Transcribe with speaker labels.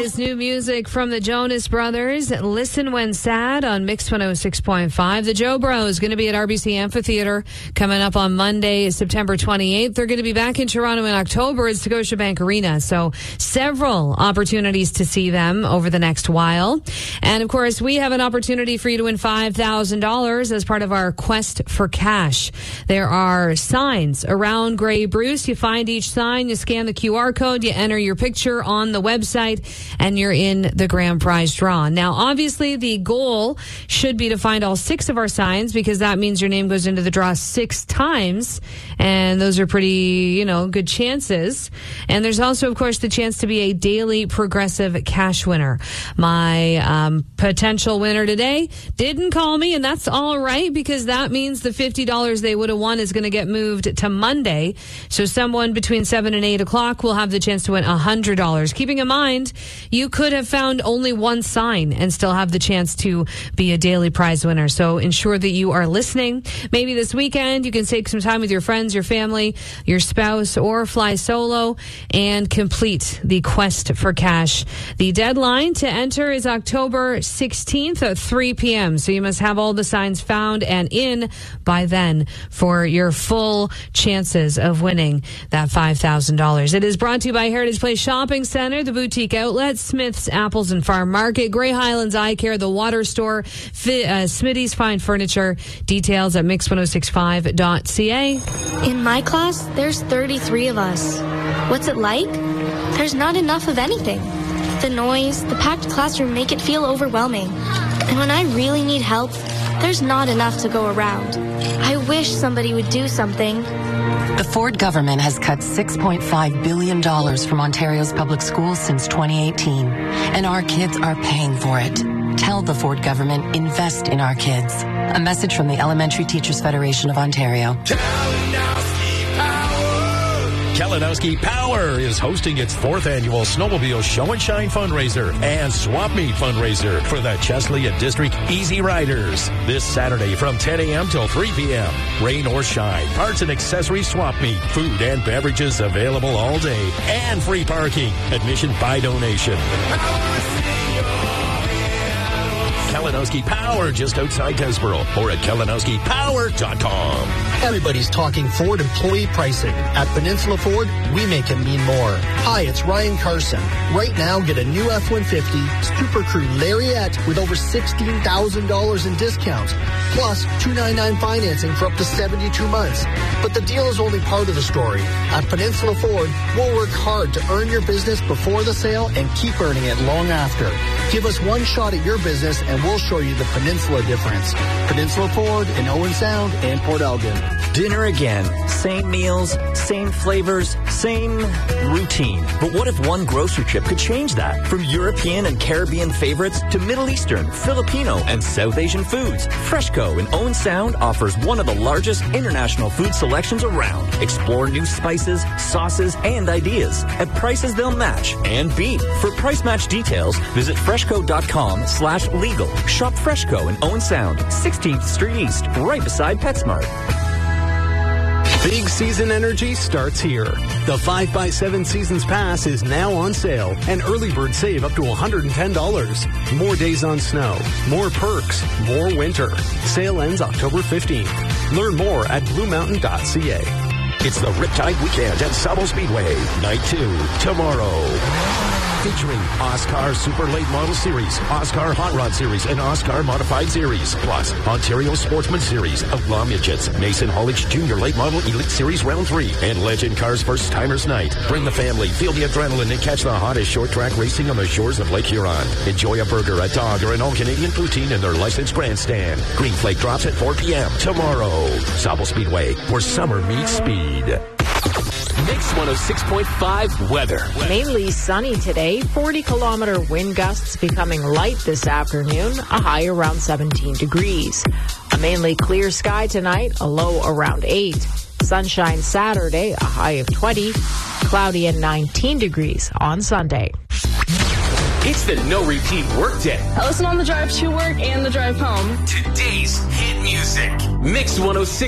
Speaker 1: is new music from the Jonas Brothers. Listen When Sad on Mix 106.5. The Joe Bros going to be at RBC Amphitheater coming up on Monday, September 28th. They're going to be back in Toronto in October at Scotiabank Arena. So several opportunities to see them over the next while. And of course, we have an opportunity for you to win $5,000 as part of our Quest for Cash. There are signs around Grey Bruce. You find each sign, you scan the QR code, you enter your picture on the website, and you're in the grand prize draw. Now, obviously, the goal should be to find all 6 of our signs, because that means your name goes into the draw 6 times, and those are pretty, good chances. And there's also, of course, the chance to be a daily progressive cash winner. My potential winner today didn't call me, and that's all right, because that means the $50 they would have won is going to get moved to Monday. So someone between 7 and 8 o'clock will have the chance to win $100. Keeping in mind, you could have found only one sign and still have the chance to be a daily prize winner. So ensure that you are listening. Maybe this weekend you can take some time with your friends, your family, your spouse, or fly solo and complete the Quest for Cash. The deadline to enter is October 16th at 3 p.m. So you must have all the signs found and in by then for your full chances of winning that $5,000. It is brought to you by Heritage Place Shopping Center, the Boutique Outlet, Smith's Apples and Farm Market, Grey Highlands Eye Care, the Water Store, Smitty's Fine Furniture. Details at mix1065.ca.
Speaker 2: In my class, there's 33 of us. What's it like? There's not enough of anything. The noise, the packed classroom make it feel overwhelming. And when I really need help, there's not enough to go around. I wish somebody would do something.
Speaker 3: The Ford government has cut $6.5 billion from Ontario's public schools since 2018, and our kids are paying for it. Tell the Ford government, invest in our kids. A message from the Elementary Teachers Federation of Ontario.
Speaker 4: Kalinowski Power is hosting its 4th annual Snowmobile Show and Shine fundraiser and Swap Meet fundraiser for the Chesley and District Easy Riders this Saturday from 10 a.m. till 3 p.m. Rain or shine, parts and accessories swap meet, food and beverages available all day, and free parking. Admission by donation. Kalinowski Power just outside Tesboro or at KalinowskiPower.com.
Speaker 5: Everybody's talking Ford employee pricing. At Peninsula Ford, we make it mean more. Hi, it's Ryan Carson. Right now, get a new F-150 Super Crew Lariat with over $16,000 in discounts, plus $299 financing for up to 72 months. But the deal is only part of the story. At Peninsula Ford, we'll work hard to earn your business before the sale and keep earning it long after. Give us one shot at your business and we'll show you the Peninsula difference. Peninsula Ford in Owen Sound and Port Elgin.
Speaker 6: Dinner again. Same meals, same flavors, same routine. But what if one grocery trip could change that? From European and Caribbean favorites to Middle Eastern, Filipino, and South Asian foods, Freshco in Owen Sound offers one of the largest international food selections around. Explore new spices, sauces, and ideas at prices they'll match and beat. For price match details, visit freshco.com/legal. Shop Freshco in Owen Sound, 16th Street East, right beside PetSmart.
Speaker 7: Big season energy starts here. The 5x7 Seasons Pass is now on sale, and early bird save up to $110. More days on snow, more perks, more winter. Sale ends October 15th. Learn more at bluemountain.ca.
Speaker 4: It's the Riptide Weekend at Sabo Speedway. Night 2, tomorrow. Featuring Oscar Super Late Model Series, Oscar Hot Rod Series, and Oscar Modified Series. Plus, Ontario Sportsman Series, Outlaw Midgets, Mason Hollich Junior Late Model Elite Series Round 3, and Legend Cars First Timers Night. Bring the family, feel the adrenaline, and catch the hottest short track racing on the shores of Lake Huron. Enjoy a burger, a dog, or an all-Canadian poutine in their licensed grandstand. Green Flake drops at 4 p.m. tomorrow. Sabo Speedway, where summer meets speed.
Speaker 8: Mix 106.5 weather.
Speaker 9: Mainly sunny today. 40-kilometer wind gusts becoming light this afternoon. A high around 17 degrees. A mainly clear sky tonight. A low around 8. Sunshine Saturday. A high of 20. Cloudy and 19 degrees on Sunday.
Speaker 8: It's the no repeat work day.
Speaker 10: I listen on the drive to work and the drive home.
Speaker 8: Today's hit music. Mix 106.